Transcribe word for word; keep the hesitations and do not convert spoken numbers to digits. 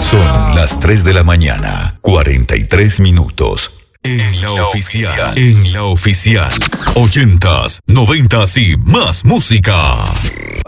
Son las tres de la mañana, cuarenta y tres minutos. En la oficial, en la oficial. Ochentas, noventas y más música.